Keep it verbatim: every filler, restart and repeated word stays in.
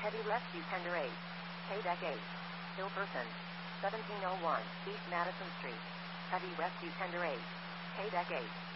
Heavy Rescue Tender eight. K-Deck eight. Still person. seventeen oh one East Madison Street. Heavy Rescue Tender eight. K-Deck eight.